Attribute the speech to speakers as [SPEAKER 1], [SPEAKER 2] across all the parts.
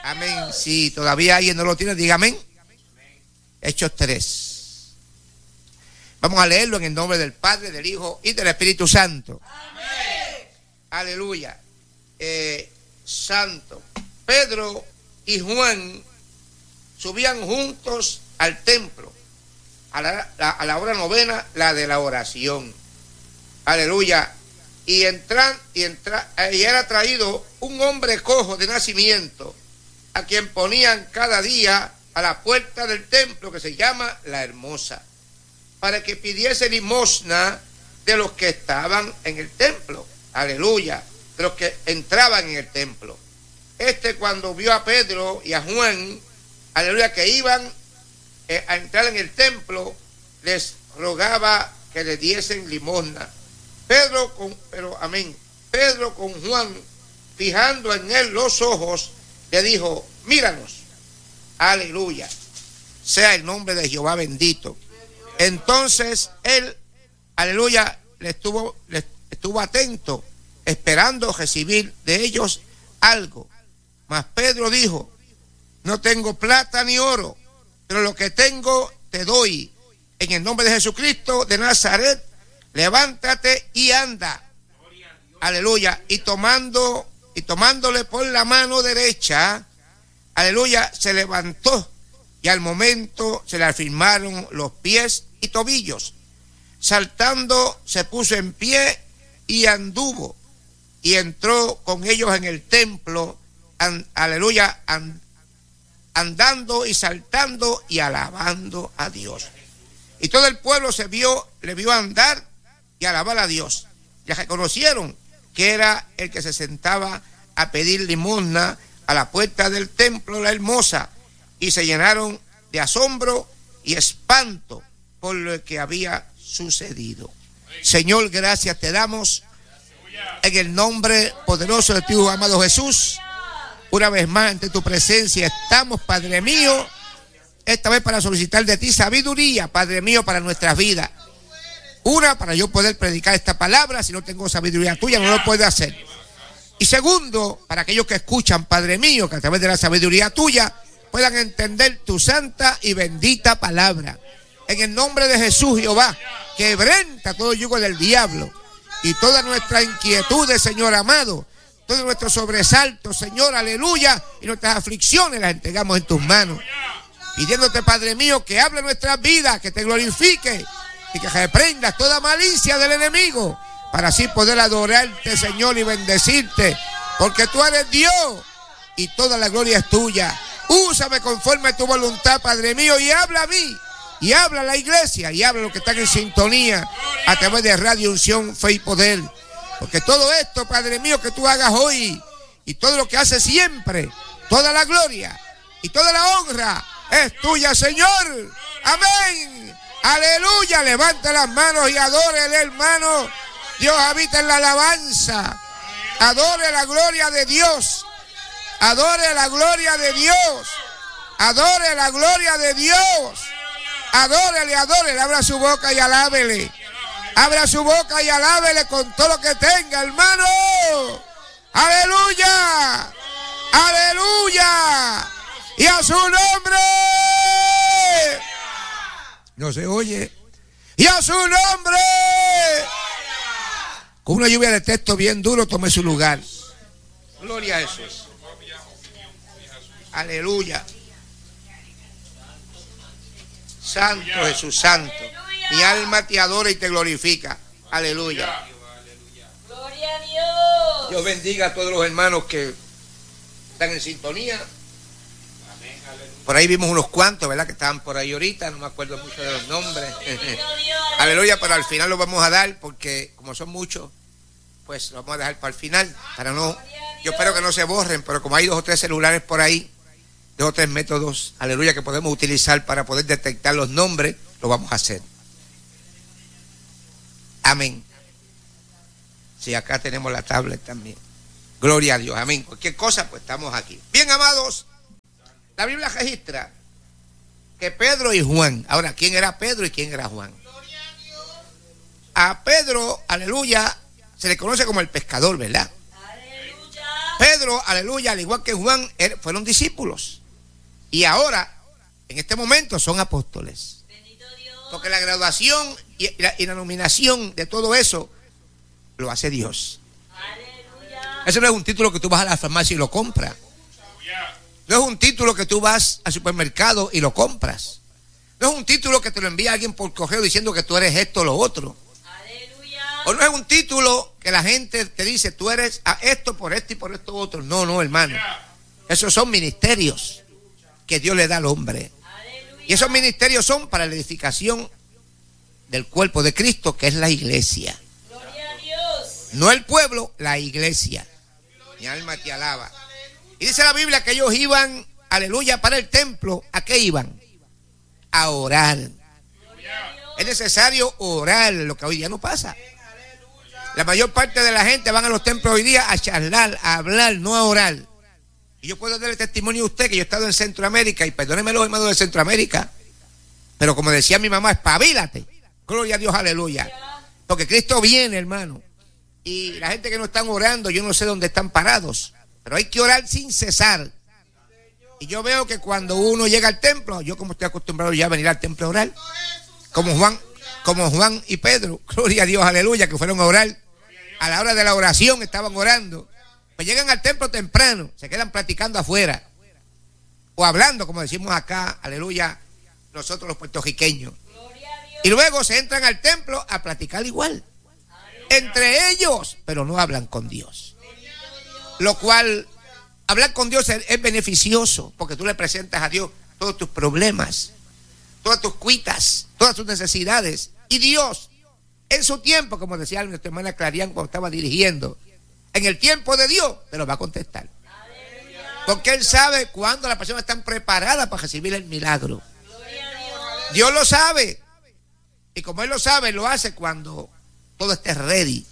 [SPEAKER 1] Amén. Si todavía alguien no lo tiene, diga amén. Hechos 3. Vamos a leerlo en el nombre del Padre, del Hijo y del Espíritu Santo. Amén. Aleluya. Santo. Pedro y Juan subían juntos al templo a la hora novena, la de la oración. Aleluya. Y era traído un hombre cojo de nacimiento, a quien ponían cada día a la puerta del templo, que se llama La Hermosa, para que pidiese limosna de los que estaban en el templo. Aleluya. De los que entraban en el templo. Cuando vio a Pedro y a Juan, aleluya, que iban a entrar en el templo, les rogaba que le diesen limosna. Pedro con Juan, fijando en él los ojos, le dijo: míranos. Aleluya. Sea el nombre de Jehová bendito. Entonces él, aleluya, le estuvo atento, esperando recibir de ellos algo. Mas Pedro dijo: no tengo plata ni oro, pero lo que tengo te doy. En el nombre de Jesucristo de Nazaret, levántate y anda. Aleluya. Y tomándole por la mano derecha, aleluya, se levantó, y al momento se le afirmaron los pies y tobillos. Saltando, se puso en pie y anduvo, y entró con ellos en el templo, aleluya, andando y saltando y alabando a Dios. Y todo el pueblo le vio andar y alabar a Dios. Ya reconocieron que era el que se sentaba a pedir limosna a la puerta del templo La Hermosa, y se llenaron de asombro y espanto por lo que había sucedido. Señor, gracias te damos en el nombre poderoso de tu amado Jesús. Una vez más ante tu presencia estamos, Padre mío, esta vez para solicitar de ti sabiduría, Padre mío, para nuestras vidas. Una, para yo poder predicar esta palabra. Si no tengo sabiduría tuya, no lo puedo hacer. Y segundo, para aquellos que escuchan, Padre mío, que a través de la sabiduría tuya puedan entender tu santa y bendita palabra. En el nombre de Jesús, Jehová, quebranta todo yugo del diablo y todas nuestras inquietudes, Señor amado, todos nuestros sobresaltos, Señor, aleluya, y nuestras aflicciones las entregamos en tus manos, pidiéndote, Padre mío, que hable nuestras vidas, que te glorifique y que reprendas toda malicia del enemigo, para así poder adorarte, Señor, y bendecirte, porque tú eres Dios y toda la gloria es tuya. Úsame conforme a tu voluntad, Padre mío, y habla a mí, y habla a la iglesia, y habla a los que están en sintonía a través de Radio Unción, Fe y Poder. Porque todo esto, Padre mío, que tú hagas hoy, y todo lo que haces siempre, toda la gloria y toda la honra es tuya, Señor. Amén. Aleluya. Levanta las manos y adore, hermano. Dios habita en la alabanza. Adore la gloria de Dios. Adore la gloria de Dios. Adore la gloria de Dios. Adórele, adórele. Abra su boca y alábele. Abra su boca y alábele con todo lo que tenga, hermano. Aleluya. Aleluya. Y a su nombre. No se oye. Y a su nombre. Con una lluvia de texto bien duro tomé su lugar. Gloria a Jesús. Aleluya. Santo Jesús, santo. Mi alma te adora y te glorifica. Aleluya.
[SPEAKER 2] Gloria a Dios.
[SPEAKER 1] Dios bendiga a todos los hermanos que están en sintonía. Por ahí vimos unos cuantos, ¿verdad? Que estaban por ahí ahorita. No me acuerdo mucho de los nombres. Aleluya, pero al final los vamos a dar porque como son muchos, pues los vamos a dejar para el final. Para no, yo espero que no se borren, pero como hay 2 o 3 celulares por ahí, 2 o 3 métodos, aleluya, que podemos utilizar para poder detectar los nombres, lo vamos a hacer. Amén. Sí, acá tenemos la tablet también. Gloria a Dios, amén. Cualquier cosa, pues estamos aquí. Bien, amados, la Biblia registra que Pedro y Juan. Ahora, ¿quién era Pedro y quién era Juan? A Pedro, aleluya, se le conoce como el pescador, ¿verdad?
[SPEAKER 2] Aleluya.
[SPEAKER 1] Pedro, aleluya, al igual que Juan, fueron discípulos. Y ahora, en este momento, son apóstoles. Porque la graduación y la nominación de todo eso lo hace Dios. Ese no es un título que tú vas a la farmacia y lo compras. No es un título que tú vas al supermercado y lo compras. No es un título que te lo envía alguien por correo diciendo que tú eres esto o lo otro. O no es un título que la gente te dice tú eres a esto por esto y por esto otro. No, no, hermano. Esos son ministerios que Dios le da al hombre. Y esos ministerios son para la edificación del cuerpo de Cristo, que es la iglesia. No el pueblo, la iglesia. Mi alma te alaba. Y dice la Biblia que ellos iban, aleluya, para el templo. ¿A qué iban? A orar. Es necesario orar, lo que hoy día no pasa. La mayor parte de la gente van a los templos hoy día a charlar, a hablar, no a orar. Y yo puedo darle testimonio a usted que yo he estado en Centroamérica, y perdónenme los hermanos de Centroamérica, pero como decía mi mamá, espabilate. Gloria a Dios, aleluya. Porque Cristo viene, hermano. Y la gente que no están orando, yo no sé dónde están parados, pero hay que orar sin cesar. Y yo veo que cuando uno llega al templo, yo como estoy acostumbrado ya a venir al templo a orar, como Juan y Pedro, gloria a Dios, aleluya, que fueron a orar. A la hora de la oración estaban orando. Pues llegan al templo temprano, se quedan platicando afuera, o hablando, como decimos acá, aleluya, nosotros los puertorriqueños. Y luego se entran al templo a platicar igual, entre ellos, pero no hablan con Dios. Lo cual, hablar con Dios es beneficioso, porque tú le presentas a Dios todos tus problemas, todas tus cuitas, todas tus necesidades. Y Dios, en su tiempo, como decía nuestra hermana Clarián cuando estaba dirigiendo, en el tiempo de Dios, te lo va a contestar. Porque Él sabe cuándo las personas están preparadas para recibir el milagro. Dios lo sabe. Y como Él lo sabe, lo hace cuando todo esté ready.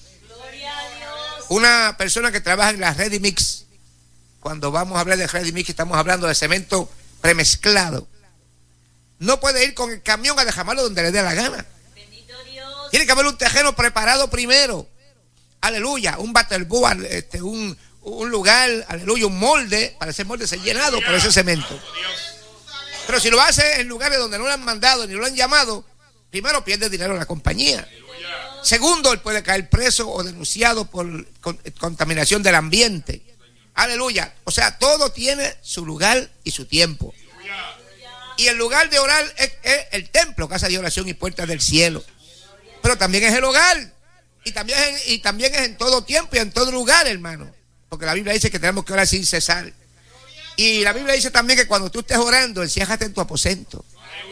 [SPEAKER 1] Una persona que trabaja en la Ready Mix, cuando vamos a hablar de Ready Mix, estamos hablando de cemento premezclado, no puede ir con el camión a derramarlo donde le dé la gana. Tiene que haber un terreno preparado primero. Aleluya, un butterboard, un lugar, aleluya, un molde, para ese molde ser llenado por ese cemento. Pero si lo hace en lugares donde no lo han mandado ni lo han llamado, primero pierde dinero la compañía. Segundo, él puede caer preso o denunciado por contaminación del ambiente. Aleluya. O sea, todo tiene su lugar y su tiempo. Y el lugar de orar es el templo, casa de oración y puertas del cielo. Pero también es el hogar. Y también es en todo tiempo y en todo lugar, hermano. Porque la Biblia dice que tenemos que orar sin cesar. Y la Biblia dice también que cuando tú estés orando, enciérrate en tu aposento.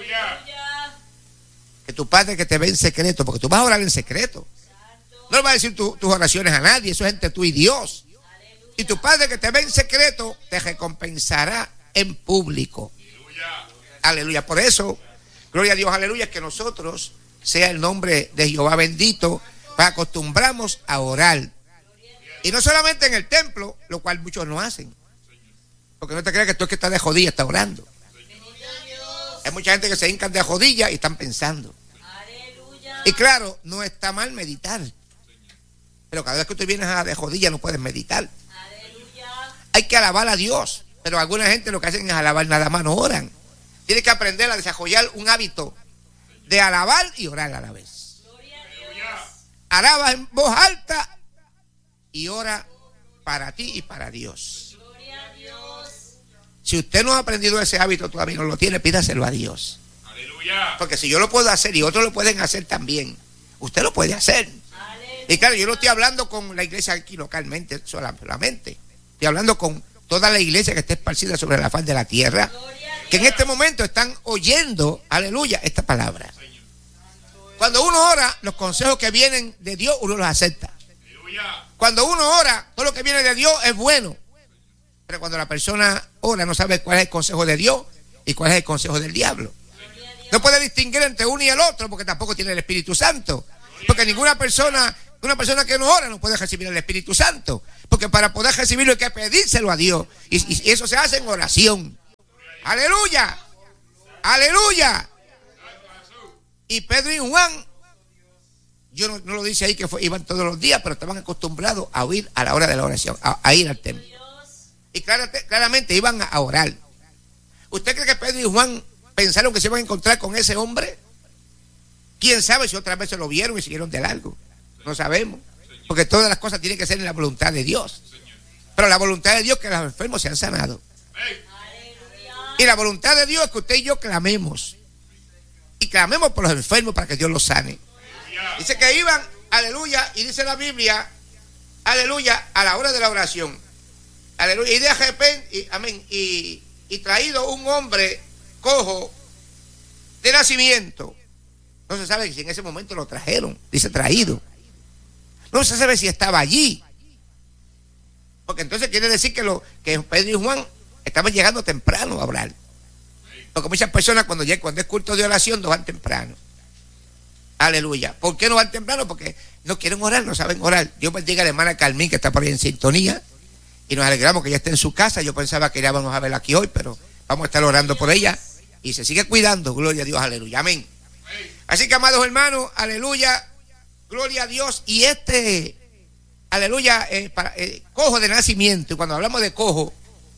[SPEAKER 1] Que tu Padre que te ve en secreto, porque tú vas a orar en secreto. No le vas a decir tus oraciones a nadie, eso es entre tú y Dios. Y tu Padre que te ve en secreto te recompensará en público. Aleluya. Por eso, gloria a Dios, aleluya, que nosotros, sea el nombre de Jehová bendito, acostumbramos a orar. Y no solamente en el templo, lo cual muchos no hacen. Porque no te creas que tú es que estás de rodillas, estás orando. Hay mucha gente que se hincan de rodillas y están pensando. Y claro, no está mal meditar. Pero cada vez que tú vienes de rodillas no puedes meditar. Hay que alabar a Dios. Pero alguna gente lo que hacen es alabar nada más, no oran. Tienes que aprender a desarrollar un hábito de alabar y orar a la vez. Alaba en voz alta y ora para ti y para Dios. Si usted no ha aprendido ese hábito todavía, no lo tiene, pídaselo a Dios. Porque si yo lo puedo hacer y otros lo pueden hacer también, usted lo puede hacer. Y claro, yo no estoy hablando con la iglesia aquí localmente solamente. Estoy hablando con toda la iglesia que está esparcida sobre la faz de la tierra, que en este momento están oyendo, aleluya, esta palabra. Cuando uno ora, los consejos que vienen de Dios, uno los acepta. Cuando uno ora, todo lo que viene de Dios es bueno. Pero cuando la persona ora, no sabe cuál es el consejo de Dios y cuál es el consejo del diablo. No puede distinguir entre uno y el otro, porque tampoco tiene el Espíritu Santo. Porque una persona que no ora no puede recibir el Espíritu Santo. Porque para poder recibirlo hay que pedírselo a Dios. Y eso se hace en oración. Aleluya. Aleluya. Y Pedro y Juan, yo no lo dice ahí que iban todos los días, pero estaban acostumbrados a oír a la hora de la oración, a ir al templo. y claramente iban a orar. ¿Usted cree que Pedro y Juan pensaron que se iban a encontrar con ese hombre? ¿Quién sabe si otra vez se lo vieron y siguieron de largo? No sabemos, porque todas las cosas tienen que ser en la voluntad de Dios. Pero la voluntad de Dios es que los enfermos sean sanados. Y la voluntad de Dios es que usted y yo clamemos. Y clamemos por los enfermos para que Dios los sane. Dice que iban, aleluya, y dice la Biblia, aleluya, a la hora de la oración. Aleluya. Y de repente, amén, y traído un hombre cojo de nacimiento. No se sabe si en ese momento lo trajeron. Dice traído. No se sabe si estaba allí. Porque entonces quiere decir que Pedro y Juan estaban llegando temprano a orar. Porque muchas personas cuando es culto de oración no van temprano. Aleluya. ¿Por qué no van temprano? Porque no quieren orar, no saben orar. Dios bendiga a la hermana Carmín, que está por ahí en sintonía. Y nos alegramos que ella esté en su casa. Yo pensaba que íbamos a verla aquí hoy, pero vamos a estar orando por ella. Y se sigue cuidando. Gloria a Dios, aleluya. Amén. Así que, amados hermanos, aleluya. Gloria a Dios. Y aleluya, cojo de nacimiento. Y cuando hablamos de cojo,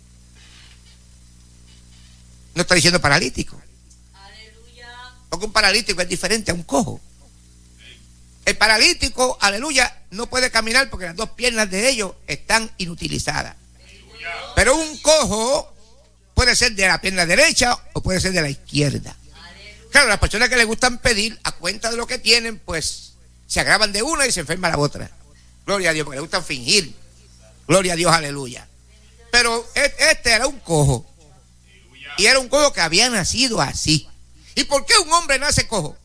[SPEAKER 1] no está diciendo paralítico. Aleluya. Porque un paralítico es diferente a un cojo. El paralítico, aleluya, no puede caminar porque las dos piernas de ellos están inutilizadas. Aleluya. Pero un cojo puede ser de la pierna derecha o puede ser de la izquierda. Aleluya. Claro, las personas que les gustan pedir a cuenta de lo que tienen, pues se agravan de una y se enferma la otra. Gloria a Dios, porque les gustan fingir. Gloria a Dios, aleluya. Pero este era un cojo. Y era un cojo que había nacido así. ¿Y por qué un hombre nace cojo?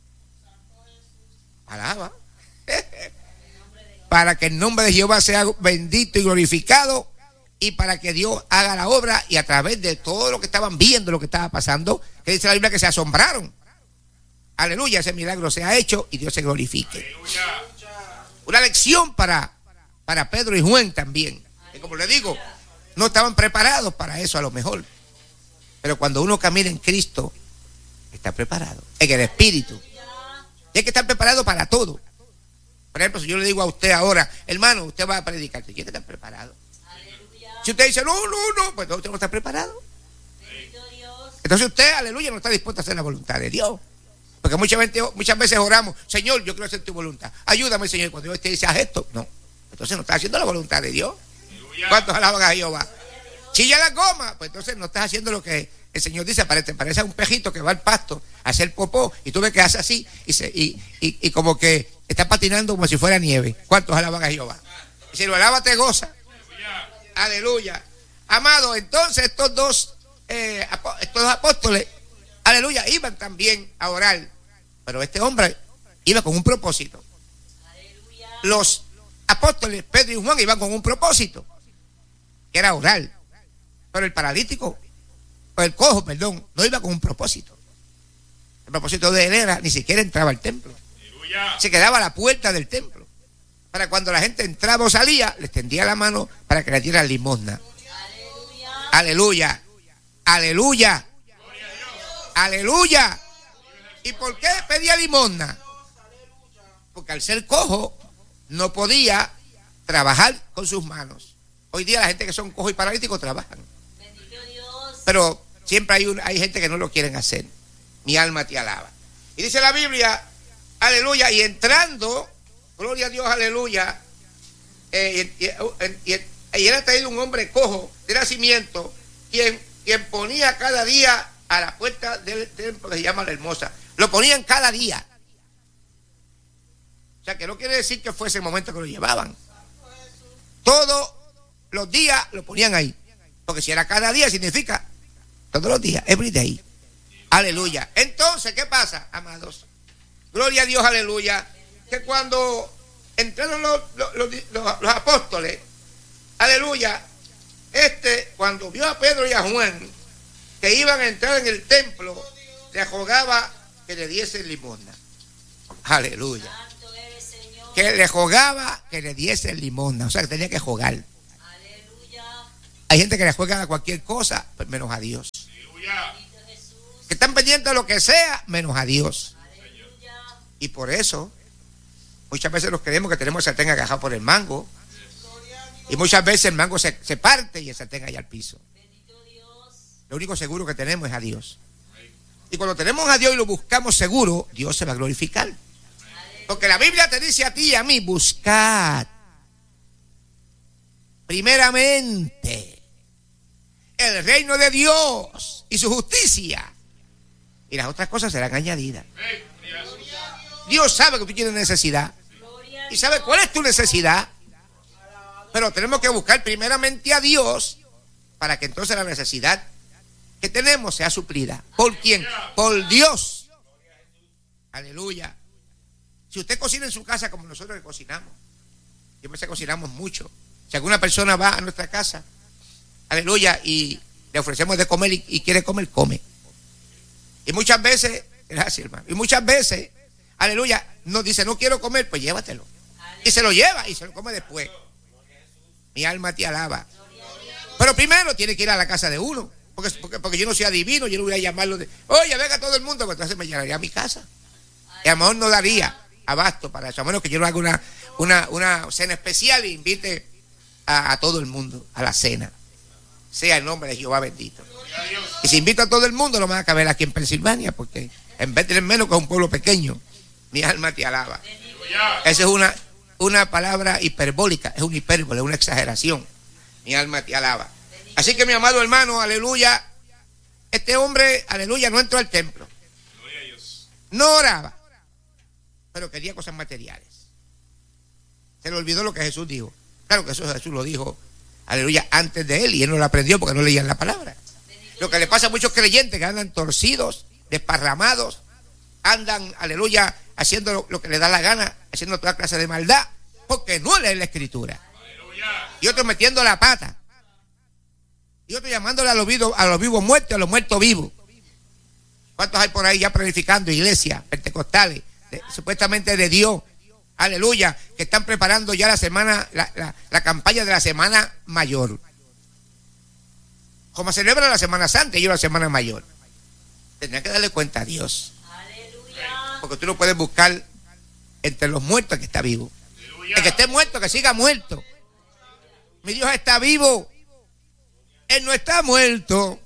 [SPEAKER 1] Alaba. Para que el nombre de Jehová sea bendito y glorificado, y para que Dios haga la obra, y a través de todo lo que estaban viendo, lo que estaba pasando, que dice la Biblia que se asombraron. Aleluya, ese milagro se ha hecho y Dios se glorifique. Aleluya. Una lección para Pedro y Juan también, que como le digo, no estaban preparados para eso a lo mejor. Pero cuando uno camina en Cristo, está preparado, en el Espíritu. Y hay que estar preparado para todo. Por ejemplo, si yo le digo a usted ahora, hermano, usted va a predicar, tiene que estar preparado. Aleluya. Si usted dice, no, pues usted no está preparado. Entonces usted, aleluya, no está dispuesto a hacer la voluntad de Dios. Porque muchas veces oramos, Señor, yo quiero hacer tu voluntad. Ayúdame, Señor. Cuando Dios te dice, haz esto, no. Entonces no estás haciendo la voluntad de Dios. Aleluya. ¿Cuántos alaban a Jehová? Chilla la goma, pues entonces no estás haciendo lo que el Señor dice. Parece un pejito que va al pasto a hacer popó, y tú ves que hace así y como que está patinando como si fuera nieve. ¿Cuántos alaban a Jehová? Y si lo alaba te goza. Aleluya. Amado, entonces estos dos apóstoles, aleluya, iban también a orar. Pero este hombre iba con un propósito. Los apóstoles Pedro y Juan iban con un propósito, que era orar. Pero el paralítico, o el cojo, perdón, no iba con un propósito. El propósito de él era, ni siquiera entraba al templo. Aleluya. Se quedaba a la puerta del templo. Para cuando la gente entraba o salía, les tendía la mano para que le dieran limosna. Aleluya. Aleluya. Aleluya. Aleluya. ¿Y por qué pedía limosna? Porque al ser cojo no podía trabajar con sus manos. Hoy día la gente que son cojos y paralíticos trabajan. Pero siempre hay gente que no lo quieren hacer. Mi alma te alaba. Y dice la Biblia, aleluya, y entrando, gloria a Dios, aleluya, y era traído un hombre cojo de nacimiento, quien ponía cada día a la puerta del templo que se llama La Hermosa. Lo ponían cada día. O sea, que no quiere decir que fuese el momento que lo llevaban. Todos los días lo ponían ahí. Porque si era cada día, significa todos los días, every day. Aleluya. Entonces, ¿qué pasa, amados? Gloria a Dios, aleluya. Que cuando entraron los apóstoles, aleluya, cuando vio a Pedro y a Juan que iban a entrar en el templo, le rogaba que le diesen limosna. Aleluya. Que le rogaba que le diesen limosna. O sea, que tenía que rogar. Aleluya. Hay gente que le juega a cualquier cosa, menos a Dios. Aleluya. Que están pendientes de lo que sea, menos a Dios. Aleluya. Y por eso, muchas veces nos creemos que tenemos el sartén agarrado por el mango. Y muchas veces el mango se parte y el sartén cae al piso. Lo único seguro que tenemos es a Dios. Y cuando tenemos a Dios y lo buscamos seguro, Dios se va a glorificar. Porque la Biblia te dice a ti y a mí, buscad primeramente el reino de Dios y su justicia, y las otras cosas serán añadidas. Dios sabe que tú tienes necesidad y sabe cuál es tu necesidad, pero tenemos que buscar primeramente a Dios para que entonces la necesidad que tenemos sea suplida. ¿Por quién? Por Dios. Aleluya. Si usted cocina en su casa como nosotros que cocinamos, yo me sé cocinamos mucho. Si alguna persona va a nuestra casa, aleluya, y le ofrecemos de comer y quiere comer, come. Y muchas veces, gracias hermano, y muchas veces, aleluya, nos dice no quiero comer, pues llévatelo. Y se lo lleva y se lo come después. Mi alma te alaba. Pero primero tiene que ir a la casa de uno, porque yo no soy adivino, yo no voy a llamarlo de, oye, venga todo el mundo, pues entonces me llevaría a mi casa. Y a lo mejor no daría abasto para eso, a menos que yo no haga una cena especial e invite a todo el mundo a la cena. Sea el nombre de Jehová bendito. Y si invito a todo el mundo, no me va a caber aquí en Pensilvania, porque en vez de tener menos que es un pueblo pequeño. Mi alma te alaba. Esa es una palabra hiperbólica, es una hipérbole, una exageración. Mi alma te alaba. Así que mi amado hermano, aleluya, este hombre, aleluya, no entró al templo. No oraba, pero quería cosas materiales. Se le olvidó lo que Jesús dijo. Claro que eso Jesús lo dijo, aleluya, antes de él, y él no lo aprendió porque no leían la palabra. Lo que le pasa a muchos creyentes que andan torcidos, desparramados, andan, aleluya, haciendo lo que les da la gana, haciendo toda clase de maldad, porque no leen la escritura. Y otros metiendo la pata. Y otros llamándole a los vivos muertos, a los muertos vivos. ¿Cuántos hay por ahí ya planificando iglesias pentecostales, supuestamente de Dios? Aleluya, que están preparando ya la semana, la campaña de la Semana Mayor. Como celebra la Semana Santa, ellos la Semana Mayor. Tendrán que darle cuenta a Dios. Aleluya. Porque tú no puedes buscar entre los muertos el que está vivo. Aleluya. El que esté muerto, que siga muerto. Mi Dios está vivo. Él no está muerto.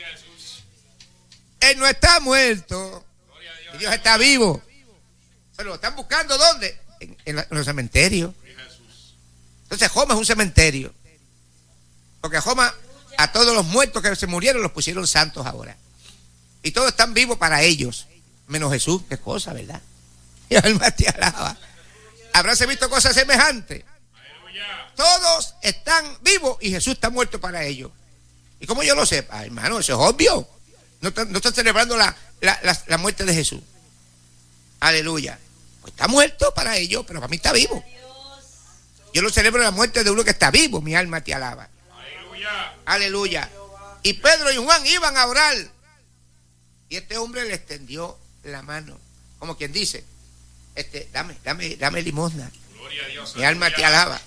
[SPEAKER 1] Él no está muerto. Mi Dios está vivo. Pero lo están buscando ¿dónde? En los cementerios. Entonces Joma es un cementerio, porque Joma a todos los muertos que se murieron los pusieron santos ahora, y todos están vivos para ellos, menos Jesús. Qué cosa, ¿verdad? Y alma te alaba. ¿Habrás visto cosas semejantes? Todos están vivos y Jesús está muerto para ellos. ¿Y cómo yo lo sé? Hermano, eso es obvio. No están celebrando la muerte de Jesús. Aleluya. Pues está muerto para ellos, pero para mí está vivo. Yo lo celebro la muerte de uno que está vivo. Mi alma te alaba. Aleluya. Aleluya. Y Pedro y Juan iban a orar, y este hombre le extendió la mano, como quien dice, dame limosna. Mi alma te alaba.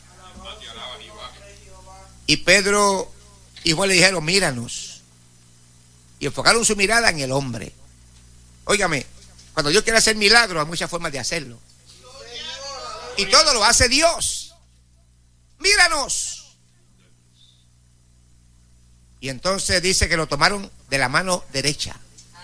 [SPEAKER 1] Y Pedro y Juan le dijeron, míranos. Y enfocaron su mirada en el hombre. Óigame, cuando Dios quiere hacer milagros, hay muchas formas de hacerlo. Y todo lo hace Dios. Míranos. Y entonces dice que lo tomaron de la mano derecha.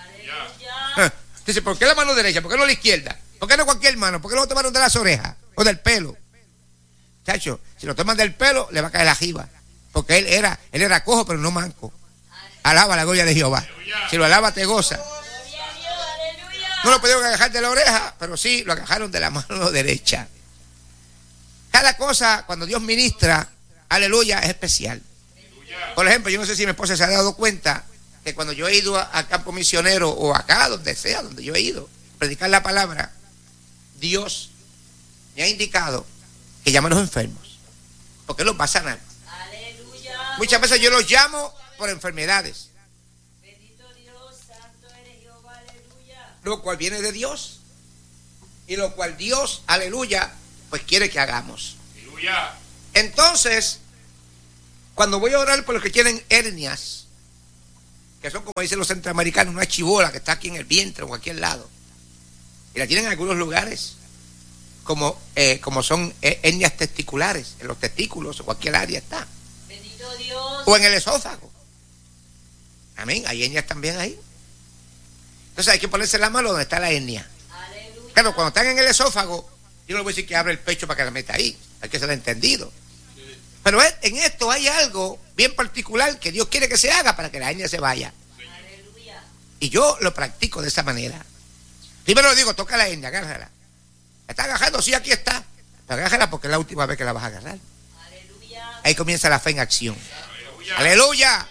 [SPEAKER 1] Dice, ¿por qué la mano derecha? ¿Por qué no la izquierda? ¿Por qué no cualquier mano? ¿Por qué no lo tomaron de las orejas o del pelo? Chacho, si lo toman del pelo, le va a caer la jiba. Porque él era cojo, pero no manco. Alaba la gloria de Jehová. Si lo alaba, te goza. No lo pudieron agajar de la oreja, pero sí lo agajaron de la mano derecha. Cada cosa, cuando Dios ministra, aleluya, es especial. Por ejemplo, yo no sé si mi esposa se ha dado cuenta que cuando yo he ido al campo misionero, o acá, donde sea, donde yo he ido, a predicar la palabra, Dios me ha indicado que llame a los enfermos, porque Él los va a sanar. Aleluya. Muchas veces yo los llamo por enfermedades. Bendito Dios, santo eres Jehová, aleluya. Lo cual viene de Dios, y lo cual Dios, aleluya, pues quiere que hagamos. Aleluya. Entonces, cuando voy a orar por los que tienen hernias, que son, como dicen los centroamericanos, una chibola que está aquí en el vientre o en cualquier lado, y la tienen en algunos lugares, como son hernias testiculares, en los testículos o cualquier área está.
[SPEAKER 2] Bendito Dios.
[SPEAKER 1] O en el esófago. Amén, hay hernias también ahí. Entonces hay que ponerse la mano donde está la hernia.
[SPEAKER 2] Aleluya.
[SPEAKER 1] Claro, cuando están en el esófago, yo no voy a decir que abra el pecho para que la meta ahí. Hay que ser entendido. Pero en esto hay algo bien particular que Dios quiere que se haga para que la hernia se vaya.
[SPEAKER 2] Aleluya.
[SPEAKER 1] Y yo lo practico de esa manera. Primero le digo, toca la hernia, agárrala. ¿La está agarrando? Sí, aquí está. Pero agárrala porque es la última vez que la vas a agarrar.
[SPEAKER 2] Aleluya.
[SPEAKER 1] Ahí comienza la fe en acción. ¡Aleluya!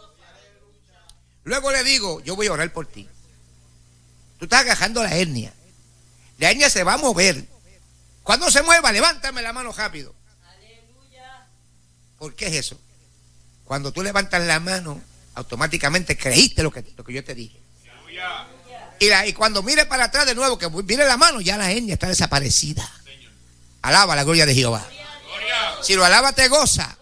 [SPEAKER 1] Luego le digo, yo voy a orar por ti. Tú estás agarrando la hernia. La hernia se va a mover. Cuando se mueva, levántame la mano rápido.
[SPEAKER 2] Aleluya.
[SPEAKER 1] ¿Por qué es eso? Cuando tú levantas la mano, automáticamente creíste lo que yo te dije. Y cuando mire para atrás de nuevo, que mire la mano, ya la hernia está desaparecida. Alaba la gloria de Jehová. Si lo alaba, te goza.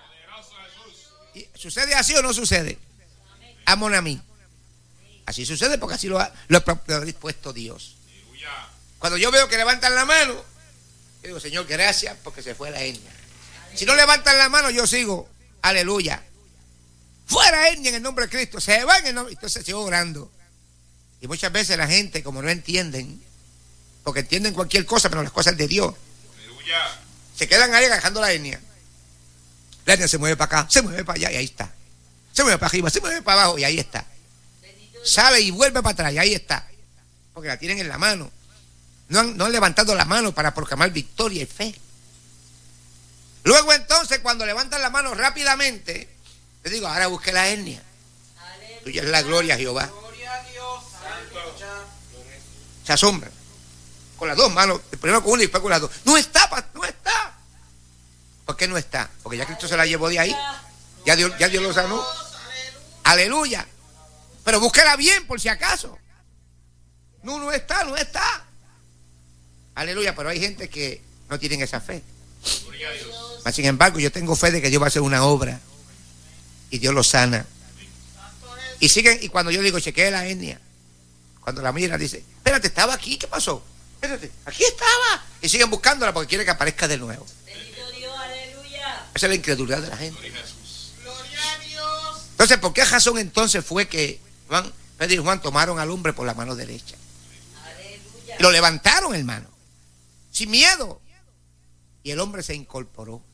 [SPEAKER 1] ¿Sucede así o no sucede? Amón a mí. Así sucede porque así lo ha dispuesto Dios. Cuando yo veo que levantan la mano, yo digo, Señor, gracias porque se fue la hernia. Si no levantan la mano, yo sigo. Aleluya. Fuera hernia en el nombre de Cristo. Se va en el nombre. Entonces sigo orando. Y muchas veces la gente, como no entienden, porque entienden cualquier cosa, pero las cosas de Dios, se quedan ahí agarrando la hernia. La hernia se mueve para acá, se mueve para allá y ahí está. Se mueve para arriba, se mueve para abajo y ahí está. Sale y vuelve para atrás y ahí está. Porque la tienen en la mano. No han levantado la mano para proclamar victoria y fe. Luego entonces, cuando levantan la mano rápidamente, les digo, ahora busque la hernia. Tuya es la gloria, Jehová. Se asombran. Con las dos manos, primero con una y después con las dos. No está. ¿Por qué no está? Porque ya Cristo se la llevó de ahí. Ya Dios lo sanó. Aleluya. Pero búsquela bien por si acaso. No está. Aleluya, pero hay gente que no tienen esa fe. Mas, sin embargo, yo tengo fe de que Dios va a hacer una obra y Dios lo sana. Y siguen, y cuando yo digo, chequee la hernia, cuando la mira, dice, espérate, estaba aquí, ¿qué pasó? Espérate, aquí estaba. Y siguen buscándola porque quiere que aparezca de nuevo.
[SPEAKER 2] Bendito Dios, aleluya.
[SPEAKER 1] Esa es la incredulidad de la gente. Entonces, ¿por qué razón entonces fue que Pedro y Juan tomaron al hombre por la mano derecha?
[SPEAKER 2] Aleluya.
[SPEAKER 1] Y lo levantaron, hermano, sin miedo. Y el hombre se incorporó.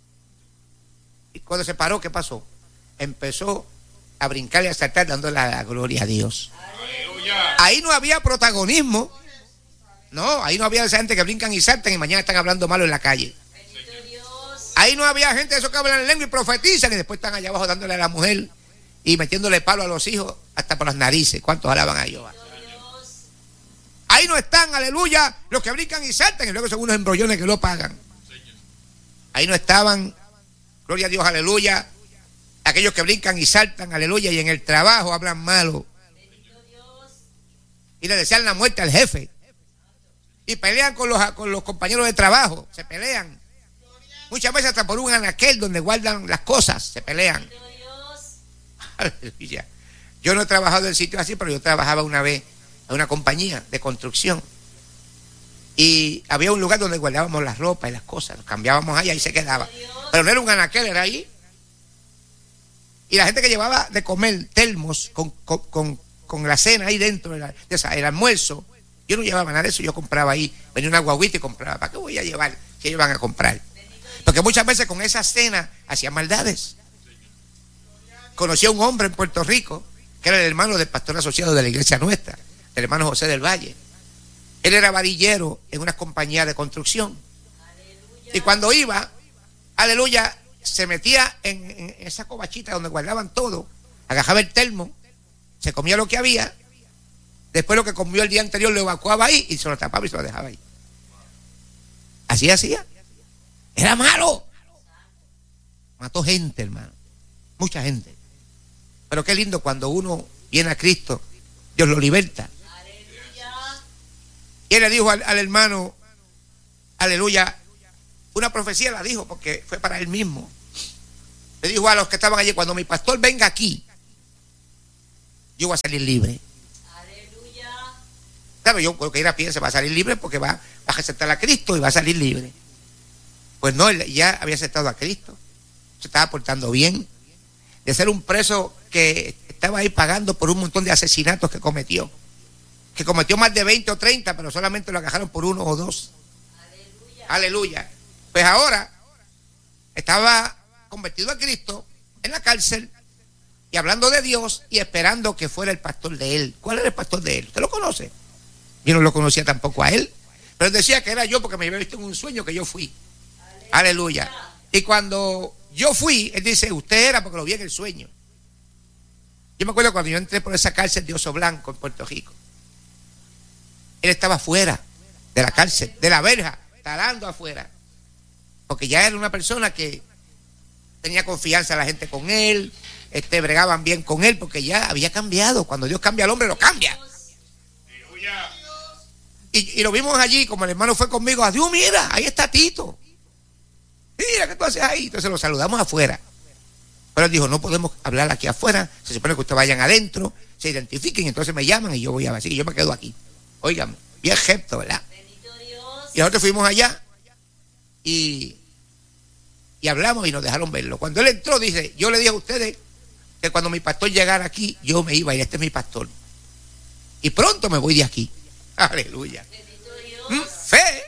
[SPEAKER 1] Y cuando se paró, ¿qué pasó? Empezó a brincar y a saltar dándole la gloria a Dios.
[SPEAKER 2] Aleluya.
[SPEAKER 1] Ahí no había protagonismo. No, ahí no había esa gente que brincan y saltan y mañana están hablando malo en la calle.
[SPEAKER 2] Bendito Dios.
[SPEAKER 1] Ahí no había gente de esos que hablan en lengua y profetizan y después están allá abajo dándole a la mujer y metiéndole palo a los hijos hasta por las narices. ¿Cuántos alaban a Jehová?
[SPEAKER 2] Dios.
[SPEAKER 1] Ahí no están, aleluya, los que brincan y saltan y luego son unos embrollones que lo pagan. Ahí no estaban, gloria a Dios, aleluya, aquellos que brincan y saltan, aleluya, y en el trabajo hablan malo.
[SPEAKER 2] Bendito Dios.
[SPEAKER 1] Y le desean la muerte al jefe. Y pelean con los compañeros de trabajo, se pelean. Muchas veces hasta por un anaquel donde guardan las cosas, se pelean.
[SPEAKER 2] Bendito Dios.
[SPEAKER 1] Aleluya. Yo no he trabajado en sitios así, pero yo trabajaba una vez en una compañía de construcción. Y había un lugar donde guardábamos las ropas y las cosas, los cambiábamos allá y se quedaba. Pero no era un anaquel, era ahí. Y la gente que llevaba de comer termos con la cena ahí dentro, el almuerzo, yo no llevaba nada de eso, yo compraba ahí, venía una guaguita y compraba. ¿Para qué voy a llevar si ellos van a comprar? Porque muchas veces con esa cena hacían maldades. Conocí a un hombre en Puerto Rico, que era el hermano del pastor asociado de la iglesia nuestra, el hermano José del Valle. Él era varillero en una compañía de construcción.
[SPEAKER 2] Aleluya.
[SPEAKER 1] Y cuando iba, aleluya, se metía en esa covachita donde guardaban todo, agarraba el termo, se comía lo que había, después lo que comió el día anterior lo evacuaba ahí y se lo tapaba y se lo dejaba ahí. Así hacía. Era malo. Mató gente, hermano. Mucha gente. Pero qué lindo cuando uno viene a Cristo, Dios lo liberta.
[SPEAKER 2] Aleluya.
[SPEAKER 1] Y él le dijo al hermano, aleluya, una profecía la dijo porque fue para él mismo. Le dijo a los que estaban allí, cuando mi pastor venga aquí, yo voy a salir libre.
[SPEAKER 2] Aleluya.
[SPEAKER 1] Claro, yo creo que ella piensa, va a salir libre porque va a aceptar a Cristo y va a salir libre. Pues no, él ya había aceptado a Cristo. Se estaba portando bien. De ser un preso que estaba ahí pagando por un montón de asesinatos que cometió. Que cometió más de 20 o 30, pero solamente lo agarraron por 1 o 2.
[SPEAKER 2] Aleluya.
[SPEAKER 1] Aleluya. Pues ahora estaba convertido a Cristo en la cárcel y hablando de Dios y esperando que fuera el pastor de él. ¿Cuál era el pastor de él? ¿Usted lo conoce? Yo no lo conocía tampoco a él, pero él decía que era yo porque me había visto en un sueño que yo fui. Aleluya. Y cuando yo fui, él dice, usted era porque lo vi en el sueño. Yo me acuerdo cuando yo entré por esa cárcel de Oso Blanco en Puerto Rico. Él estaba fuera de la cárcel, de la verja, talando afuera. Porque ya era una persona que tenía confianza la gente con él, bregaban bien con él, porque ya había cambiado. Cuando Dios cambia al hombre, lo cambia. Y lo vimos allí, como el hermano fue conmigo, adiós, mira, ahí está Tito. Mira, ¿qué tú haces ahí? Entonces lo saludamos afuera. Pero él dijo, no podemos hablar aquí afuera, se supone que ustedes vayan adentro, se identifiquen, entonces me llaman y yo voy a ver, así que yo me quedo aquí. Óigame, bien gesto, ¿verdad?
[SPEAKER 2] Bendito Dios.
[SPEAKER 1] Y nosotros fuimos allá y hablamos y nos dejaron verlo. Cuando él entró, dice, yo le dije a ustedes que cuando mi pastor llegara aquí, yo me iba y este es mi pastor. Y pronto me voy de aquí. Aleluya.
[SPEAKER 2] Bendito Dios.
[SPEAKER 1] Fe.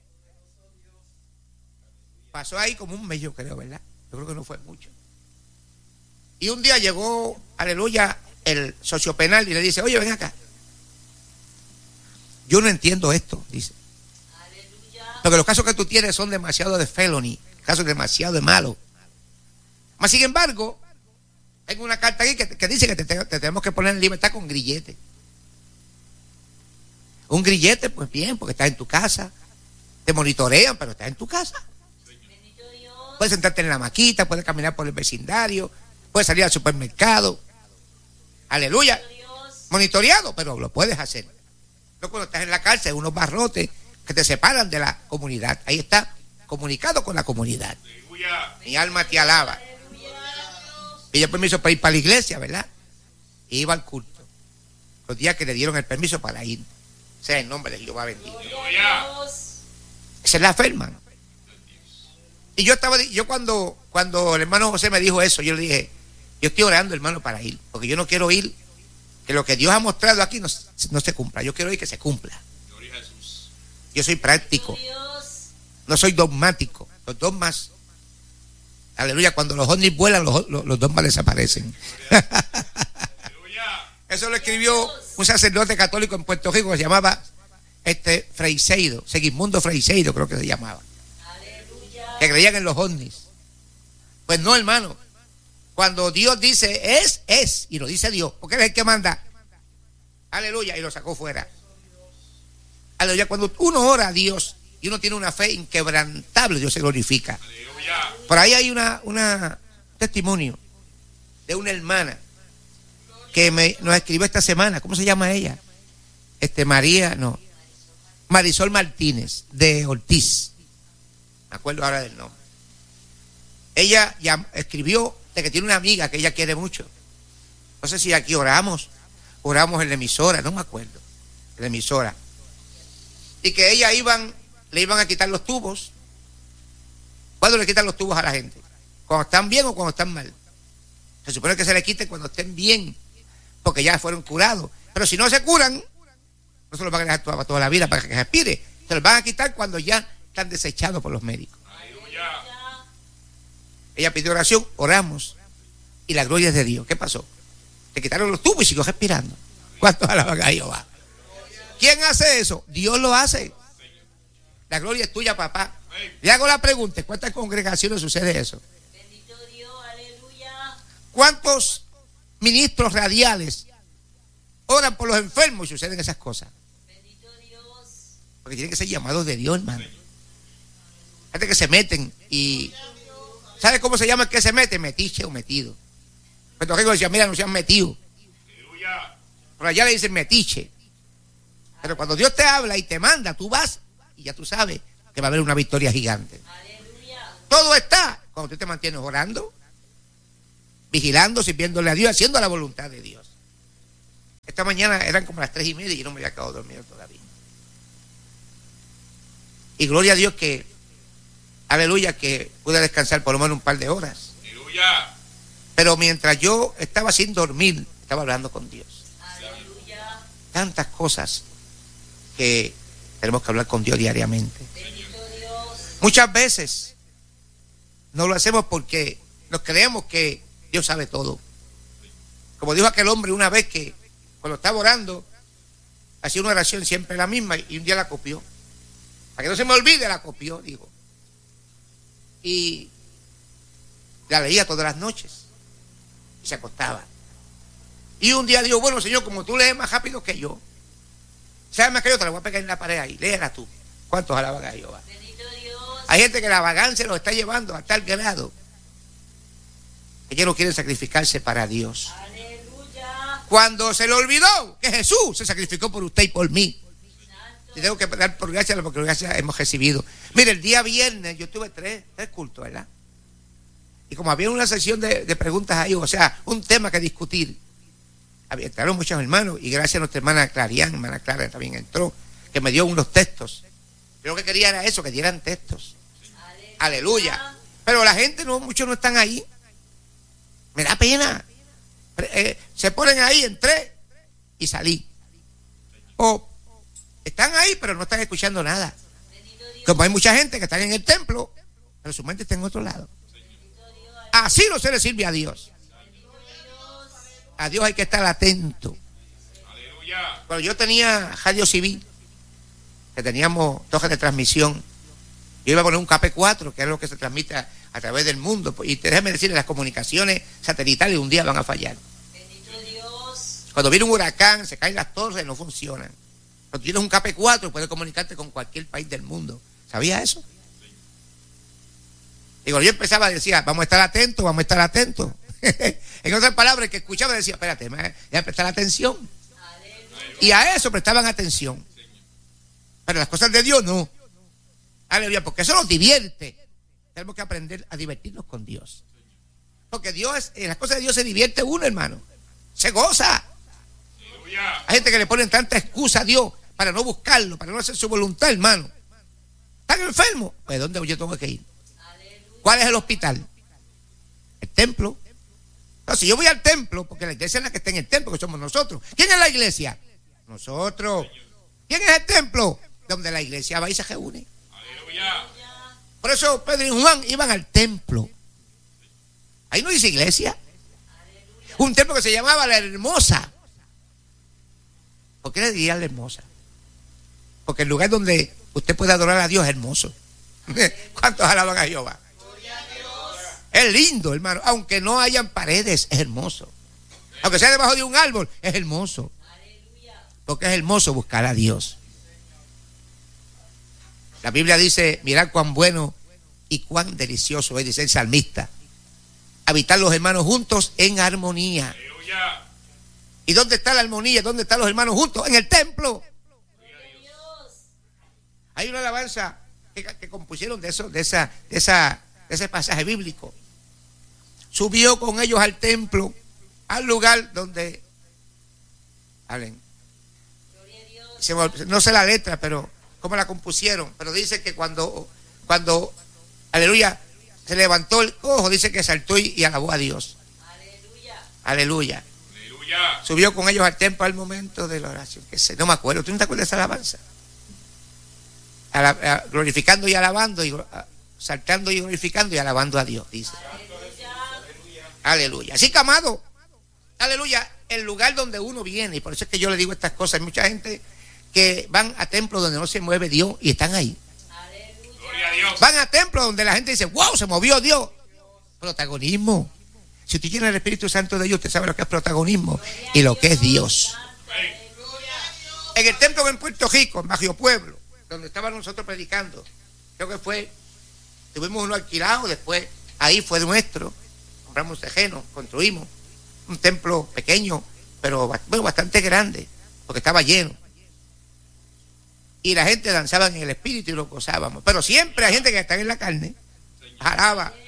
[SPEAKER 1] Pasó ahí como un mes, yo creo, ¿verdad? Yo creo que no fue mucho. Y un día llegó, aleluya, el socio penal y le dice, oye, ven acá. Yo no entiendo esto, dice.
[SPEAKER 2] Aleluya.
[SPEAKER 1] Porque los casos que tú tienes son demasiado de felony, casos demasiado de malos. Mas, sin embargo, hay una carta aquí que dice que te tenemos que poner en libertad con grillete. Un grillete, pues bien, porque estás en tu casa. Te monitorean, pero estás en tu casa.
[SPEAKER 2] Bendito Dios.
[SPEAKER 1] Puedes sentarte en la maquita, puedes caminar por el vecindario, puedes salir al supermercado. Aleluya.
[SPEAKER 2] Dios.
[SPEAKER 1] Monitoreado, pero lo puedes hacer. No cuando estás en la cárcel, unos barrotes que te separan de la comunidad. Ahí está, comunicado con la comunidad. Mi alma te alaba. Pide permiso para ir para la iglesia, ¿verdad? Y iba al culto. Los días que le dieron el permiso para ir. Sea el nombre de Jehová bendito.
[SPEAKER 2] Dios.
[SPEAKER 1] Esa es la fe, hermano. Y yo cuando el hermano José me dijo eso, yo le dije, yo estoy orando, hermano, para ir. Porque yo no quiero ir, que lo que Dios ha mostrado aquí no se cumpla. Yo quiero ir que se cumpla. Yo soy práctico.
[SPEAKER 2] Dios.
[SPEAKER 1] No soy dogmático. Los dogmas, aleluya, cuando los ovnis vuelan, los dogmas desaparecen. Eso lo escribió un sacerdote católico en Puerto Rico que se llamaba Freixedo, Segismundo Freixedo, creo que se llamaba.
[SPEAKER 2] Aleluya.
[SPEAKER 1] Que creían en los ovnis. Pues no, hermano. Cuando Dios dice es, y lo dice Dios, porque Él es el que manda. Aleluya, y lo sacó fuera. Aleluya, cuando uno ora a Dios y uno tiene una fe inquebrantable, Dios se glorifica.
[SPEAKER 3] Aleluya.
[SPEAKER 1] Por ahí hay un testimonio de una hermana que nos escribió esta semana. ¿Cómo se llama ella? Marisol Martínez, de Ortiz. Me acuerdo ahora del nombre. Ella ya escribió de que tiene una amiga que ella quiere mucho. No sé si aquí oramos en la emisora, no me acuerdo. En la emisora. Y que ella le iban a quitar los tubos. ¿Cuándo le quitan los tubos a la gente? ¿Cuando están bien o cuando están mal? Se supone que se le quiten cuando estén bien, porque ya fueron curados. Pero si no se curan, no se los van a dejar toda la vida para que respire. Se los van a quitar cuando ya están desechados por los médicos.
[SPEAKER 3] Aleluya.
[SPEAKER 1] Ella pidió oración, oramos, y la gloria es de Dios. ¿Qué pasó? Le quitaron los tubos y siguió respirando. ¿Cuántos alaban a Jehová? ¿Quién hace eso? Dios lo hace. La gloria es tuya, papá. Le hago la pregunta, ¿cuántas congregaciones sucede eso?
[SPEAKER 2] Bendito Dios. Aleluya.
[SPEAKER 1] ¿Cuántos ministros radiales oran por los enfermos y suceden esas cosas?
[SPEAKER 2] Bendito Dios.
[SPEAKER 1] Porque tienen que ser llamados de Dios, hermano. Gente que se meten y... ¿Sabe cómo se llama el que se mete? Metiche o metido. Puerto Rico decía, mira, no se han metido.
[SPEAKER 3] Aleluya.
[SPEAKER 1] Por allá le dicen metiche. Pero cuando Dios te habla y te manda, tú vas y ya tú sabes que va a haber una victoria gigante.
[SPEAKER 2] Aleluya.
[SPEAKER 1] Todo está cuando tú te mantienes orando, vigilando, sirviéndole a Dios, haciendo la voluntad de Dios. Esta mañana eran como las 3:30 y yo no me había acabado de dormir todavía. Y gloria a Dios que, aleluya, que pude descansar por lo menos un par de horas.
[SPEAKER 3] Aleluya.
[SPEAKER 1] Pero mientras yo estaba sin dormir, estaba hablando con Dios.
[SPEAKER 2] Aleluya.
[SPEAKER 1] Tantas cosas que tenemos que hablar con Dios diariamente.
[SPEAKER 2] Bendito Dios.
[SPEAKER 1] Muchas veces no lo hacemos porque nos creemos que Dios sabe todo. Como dijo aquel hombre una vez que cuando estaba orando, hacía una oración siempre la misma y un día la copió. Para que no se me olvide, la copió, dijo. Y la leía todas las noches. Y se acostaba. Y un día dijo, bueno, Señor, como tú lees más rápido que yo, sabes más que yo, te la voy a pegar en la pared ahí. Léela tú. ¿Cuántos alaban a Jehová?
[SPEAKER 2] Bendito Dios.
[SPEAKER 1] Hay gente que la vagancia los está llevando a tal grado que ellos no quieren sacrificarse para Dios.
[SPEAKER 2] Aleluya.
[SPEAKER 1] Cuando se le olvidó que Jesús se sacrificó por usted y por mí.
[SPEAKER 2] Santo.
[SPEAKER 1] Y tengo que dar por gracias porque gracias hemos recibido. Mire, el día viernes yo tuve tres cultos, ¿verdad? Y como había una sesión de preguntas ahí, o sea, un tema que discutir, entraron muchos hermanos y gracias a nuestra hermana Clarián, hermana Clara también entró, que me dio unos textos. Yo lo que quería era eso, que dieran textos. Aleluya. Pero la gente, no, muchos no están ahí. Me da pena. Se ponen ahí, entré y salí. O están ahí, pero no están escuchando nada.
[SPEAKER 2] Bendito Dios.
[SPEAKER 1] Como hay mucha gente que está en el templo, pero su mente está en otro lado. Así no se le sirve a Dios. A Dios hay que estar atento.
[SPEAKER 3] Aleluya.
[SPEAKER 1] Cuando yo tenía radio civil, que teníamos torres de transmisión, yo iba a poner un KP4, que es lo que se transmite a través del mundo. Y déjeme decirle, las comunicaciones satelitales un día van a fallar.
[SPEAKER 2] Bendito Dios.
[SPEAKER 1] Cuando viene un huracán, se caen las torres, no funcionan. Cuando tienes un KP4, puedes comunicarte con cualquier país del mundo. ¿Sabía eso? Y cuando yo empezaba, decía, vamos a estar atentos, vamos a estar atentos. En otras palabras, el que escuchaba decía, espérate, me voy a prestar atención.
[SPEAKER 2] Aleluya.
[SPEAKER 1] Y a eso prestaban atención. Pero las cosas de Dios no. Aleluya, porque eso nos divierte. Tenemos que aprender a divertirnos con Dios. Porque Dios, en las cosas de Dios se divierte uno, hermano. Se goza.
[SPEAKER 3] Aleluya.
[SPEAKER 1] Hay gente que le ponen tanta excusa a Dios para no buscarlo, para no hacer su voluntad, hermano. ¿Están enfermos? Pues ¿dónde yo tengo que ir? ¿Cuál es el hospital? El templo. No, si yo voy al templo, porque la iglesia es la que está en el templo, que somos nosotros. ¿Quién es la iglesia? Nosotros. ¿Quién es el templo? Donde la iglesia va y se reúne.
[SPEAKER 3] Aleluya.
[SPEAKER 1] Por eso Pedro y Juan iban al templo. Ahí no dice iglesia. Un templo que se llamaba La Hermosa. ¿Por qué le diría La Hermosa? Porque el lugar donde usted puede adorar a Dios es hermoso. ¿Cuántos alaban a Jehová? Es lindo, hermano. Aunque no hayan paredes, es hermoso. Aunque sea debajo de un árbol, es hermoso. Porque es hermoso buscar a Dios. La Biblia dice, mirad cuán bueno y cuán delicioso es, dice el salmista, habitar los hermanos juntos en armonía.
[SPEAKER 3] Aleluya.
[SPEAKER 1] ¿Y dónde está la armonía? ¿Dónde están los hermanos juntos? En el templo. Hay una alabanza que compusieron de ese pasaje bíblico. Subió con ellos al templo, al lugar donde hablen. No sé la letra, pero cómo la compusieron, pero dice que cuando aleluya, se levantó el cojo, dice que saltó y alabó a Dios.
[SPEAKER 2] Aleluya.
[SPEAKER 1] Aleluya.
[SPEAKER 3] Aleluya.
[SPEAKER 1] Subió con ellos al templo al momento de la oración. No me acuerdo, ¿tú no te acuerdas de esa alabanza? Glorificando y alabando, y saltando y glorificando y alabando a Dios, dice. Aleluya. Así que, amado, aleluya, el lugar donde uno viene, y por eso es que yo le digo estas cosas. Hay mucha gente que van a templos donde no se mueve Dios y están ahí.
[SPEAKER 3] Gloria a Dios.
[SPEAKER 1] Van a templos donde la gente dice, wow, se movió Dios. Protagonismo. Si usted tiene el Espíritu Santo de Dios, usted sabe lo que es protagonismo y lo que es Dios. En el templo en Puerto Rico, en Bajo Pueblo, donde estábamos nosotros predicando, creo que fue, tuvimos uno alquilado, después ahí fue nuestro, compramos terreno, construimos un templo pequeño, pero bastante grande, porque estaba lleno. Y la gente danzaba en el espíritu y lo gozábamos. Pero siempre hay gente que está en la carne, alaba